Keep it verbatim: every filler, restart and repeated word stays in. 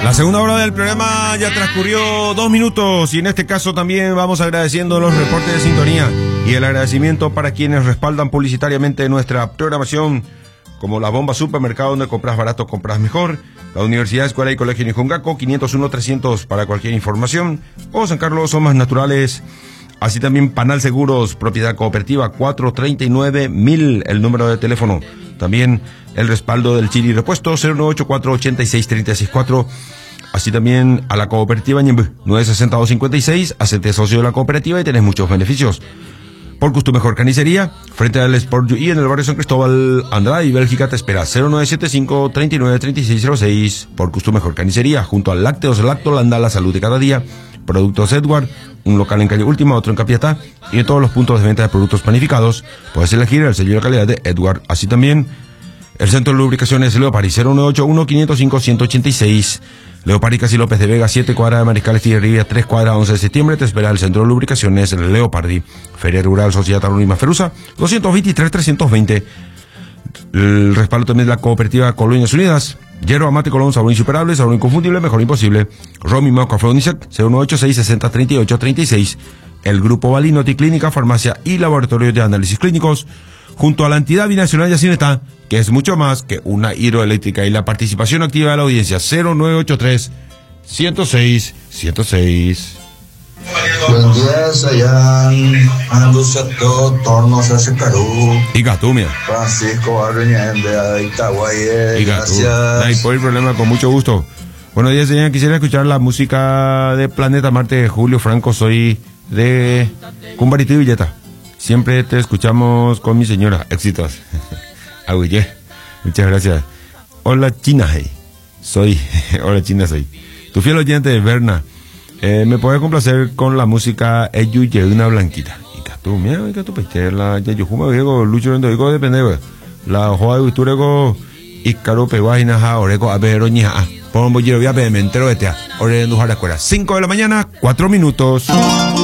La segunda hora del programa ya transcurrió dos minutos y en este caso también vamos agradeciendo los reportes de sintonía y el agradecimiento para quienes respaldan publicitariamente nuestra programación, como la Bomba Supermercado, donde compras barato, compras mejor, la Universidad, Escuela y Colegio Nijungaco, quinientos uno trescientos para cualquier información, o San Carlos Somas Naturales, así también Panal Seguros, Propiedad Cooperativa, cuatro treinta y nueve mil, el número de teléfono. También el respaldo del Chili Repuesto, cero nueve ocho cuatro ocho seis tres cero seis cuatro. Así también a la cooperativa Ñemby, nueve sesenta y dos cincuenta y seis, hacete socio de la cooperativa y tenés muchos beneficios. Por Gusto Mejor Carnicería, frente al Sport U I en el barrio San Cristóbal, Andrade y Bélgica te espera, cero nueve siete cinco, treinta y nueve, treinta y seis cero seis. Por Gusto Mejor Carnicería, junto al Lácteos Lactolanda, la salud de cada día. Productos Edward, un local en calle Última, otro en Capiatá, y en todos los puntos de venta de productos panificados puedes elegir el sello de calidad de Edward. Así también el Centro de Lubricaciones Leopari, cero nueve ocho uno, quinientos cinco, ciento ochenta y seis. Leopari Casi López de Vega, siete cuadras de Mariscal Figueroa, tres cuadras, once de septiembre, te espera el Centro de Lubricaciones Leopardi. Feria Rural Sociedad Anónima Ferusa, doscientos veintitrés, trescientos veinte. El respaldo también de la cooperativa Colonias Unidas. Yerba Mate Colón, sabor insuperable, sabor inconfundible, mejor imposible. Romy Moca Afrodisec, cero nueve ocho seis, sesenta, treinta y ocho, treinta y seis. El Grupo Balinoti Clínica, Farmacia y Laboratorio de Análisis Clínicos, junto a la entidad binacional Yacinetá, que es mucho más que una hidroeléctrica, y la participación activa de la audiencia, cero nueve ocho tres, ciento seis, ciento seis. Buen día, Sayán. Anduceto, Tornos, Secarú. Y Gatumia. Francisco Arruñén de Itaguaye. Gracias. No hay por el problema, con mucho gusto. Buenos días, señor. Quisiera escuchar la música de Planeta Marte de Julio Franco. Soy de Cumbarito y Villeta. Siempre te escuchamos con mi señora. Éxitos. Aguille. Muchas gracias. Hola, China. Hey. Soy. Hola, China, soy. Tu fiel oyente de Berna. Eh, me puede complacer con la música Eyuye, una blanquita. Y que tú, mira, y que tú, pues, la Yayujuma, Diego, Lucho, Diego, depende, güey. La Joa de Usturego, Ícaro, Peguajina, Ja, Oreco, Aberoña, Pombo, Yerovia, me entero de Tea. Ore, Nujar, Escuela. Cinco de la mañana, cuatro minutos.